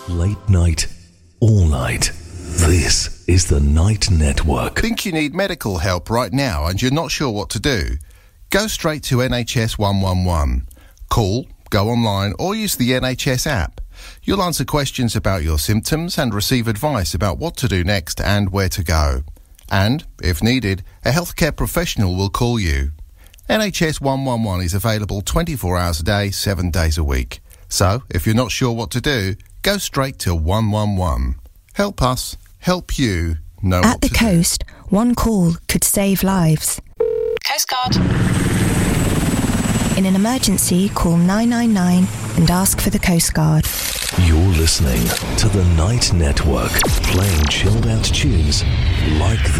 Late night, all night. This is the Night Network. Think you need medical help right now and you're not sure what to do? Go straight to NHS 111. Call, go online or use the NHS app. You'll answer questions about your symptoms and receive advice about what to do next and where to go. And, if needed, a healthcare professional will call you. NHS 111 is available 24 hours a day, 7 days a week. So, if you're not sure what to do, go straight to 111. Help us, help you know what to do. At the coast, one call could save lives. Coast Guard. In an emergency, call 999 and ask for the Coast Guard. You're listening to the Night Network, playing chilled out tunes like this.